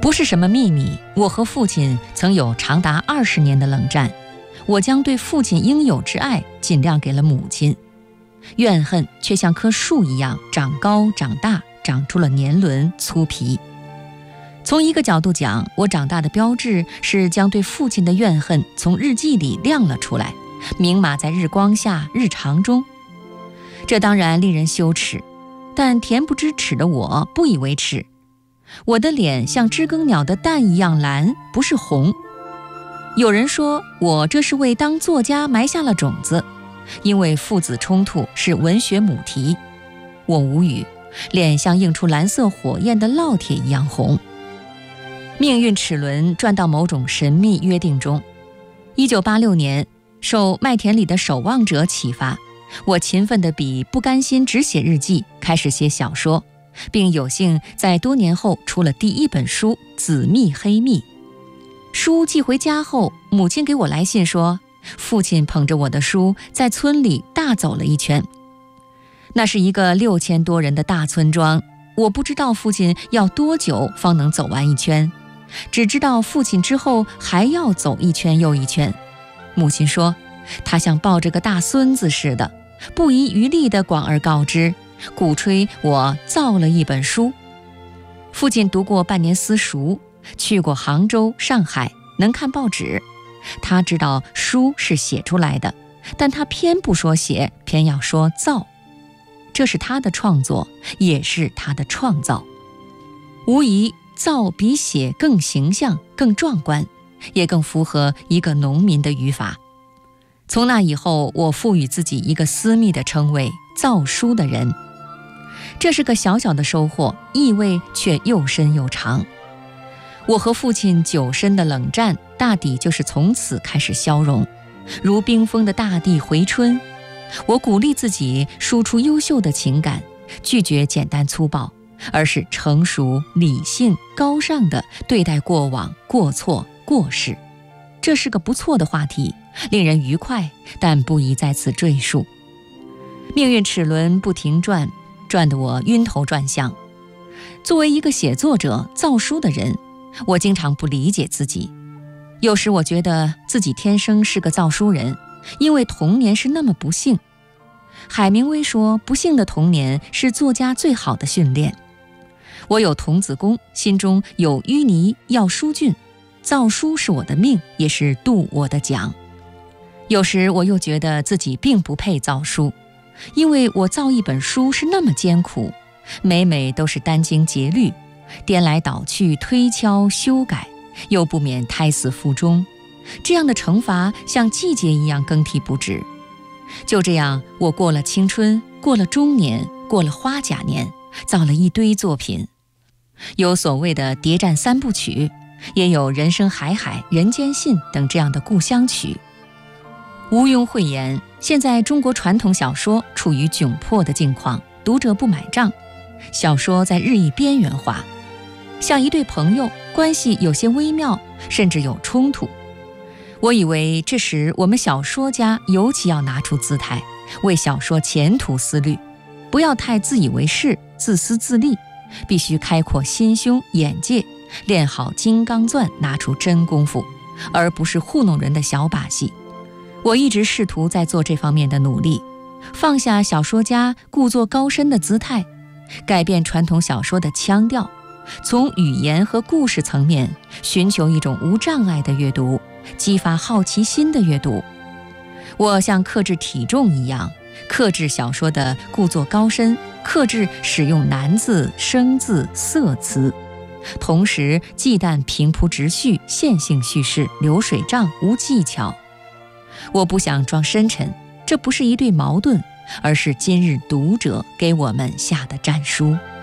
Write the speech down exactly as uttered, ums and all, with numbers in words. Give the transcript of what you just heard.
不是什么秘密，我和父亲曾有长达二十年的冷战，我将对父亲应有之爱尽量给了母亲，怨恨却像棵树一样长高长大，长出了年轮粗皮。从一个角度讲，我长大的标志是将对父亲的怨恨从日记里亮了出来，明码在日光下日常中。这当然令人羞耻，但恬不知耻的我不以为耻。我的脸像知更鸟的蛋一样蓝，不是红。有人说我这是为当作家埋下了种子，因为父子冲突是文学母题。我无语，脸像映出蓝色火焰的烙铁一样红。命运齿轮转到某种神秘约定中。一九八六年，受麦田里的守望者启发，我勤奋地比不甘心只写日记，开始写小说，并有幸在多年后出了第一本书《紫蜜黑蜜》。书寄回家后，母亲给我来信说，父亲捧着我的书在村里大走了一圈。那是一个六千多人的大村庄，我不知道父亲要多久方能走完一圈，只知道父亲之后还要走一圈又一圈。母亲说，他像抱着个大孙子似的，不遗余力地广而告之，鼓吹我造了一本书。父亲读过半年私塾，去过杭州、上海，能看报纸。他知道书是写出来的，但他偏不说写，偏要说造。这是他的创作，也是他的创造。无疑，造比写更形象、更壮观，也更符合一个农民的语法。从那以后，我赋予自己一个私密的称谓——造书的人。这是个小小的收获，意味却又深又长。我和父亲久深的冷战，大抵就是从此开始消融，如冰封的大地回春。我鼓励自己输出优秀的情感，拒绝简单粗暴，而是成熟、理性、高尚地对待过往、过错、过失。这是个不错的话题，令人愉快，但不宜在此赘述。命运齿轮不停转，转得我晕头转向。作为一个写作者、造书的人，我经常不理解自己。有时我觉得自己天生是个造书人，因为童年是那么不幸。海明威说，不幸的童年是作家最好的训练。我有童子功，心中有淤泥要疏浚，造书是我的命，也是渡我的桨。有时我又觉得自己并不配造书，因为我造一本书是那么艰苦，每每都是殚精竭虑，颠来倒去，推敲修改，又不免胎死腹中。这样的惩罚像季节一样更替不止。就这样，我过了青春，过了中年，过了花甲年，造了一堆作品。有所谓的谍战三部曲，也有人生海海、人间信等这样的故乡曲。毋庸讳言，现在中国传统小说处于窘迫的境况，读者不买账，小说在日益边缘化，像一对朋友，关系有些微妙，甚至有冲突。我以为这时我们小说家尤其要拿出姿态，为小说前途思虑，不要太自以为是、自私自利，必须开阔心胸眼界，练好金刚钻，拿出真功夫，而不是糊弄人的小把戏。我一直试图在做这方面的努力，放下小说家故作高深的姿态，改变传统小说的腔调，从语言和故事层面寻求一种无障碍的阅读，激发好奇心的阅读。我像克制体重一样，克制小说的故作高深，克制使用难字、生字、色词，同时忌惮平铺直叙、线性叙事、流水账、无技巧。我不想装深沉，这不是一对矛盾，而是今日读者给我们下的战书。